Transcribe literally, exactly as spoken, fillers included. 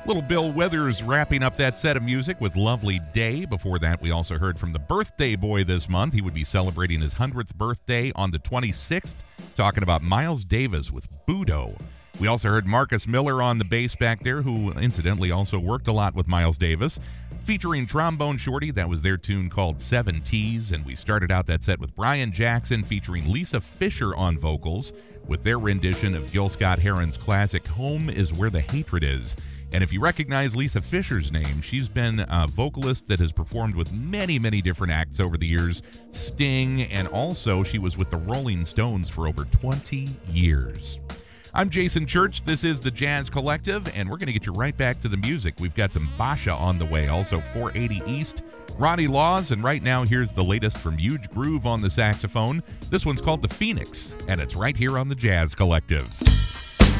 Little Bill Withers wrapping up that set of music with Lovely Day. Before that, we also heard from the birthday boy this month. He would be celebrating his hundredth birthday on the twenty-sixth, talking about Miles Davis with Budo. We also heard Marcus Miller on the bass back there, who incidentally also worked a lot with Miles Davis. Featuring Trombone Shorty, that was their tune called Seven T's. And we started out that set with Brian Jackson featuring Lisa Fischer on vocals with their rendition of Gil Scott-Heron's classic Home is Where the Hatred Is. And if you recognize Lisa Fischer's name, she's been a vocalist that has performed with many, many different acts over the years. Sting, and also she was with the Rolling Stones for over twenty years. I'm Jason Church. This is the Jazz Collective, and we're going to get you right back to the music. We've got some Basha on the way, also four eighty East, Ronnie Laws, and right now here's the latest from Huge Groove on the saxophone. This one's called The Phoenix, and it's right here on the Jazz Collective.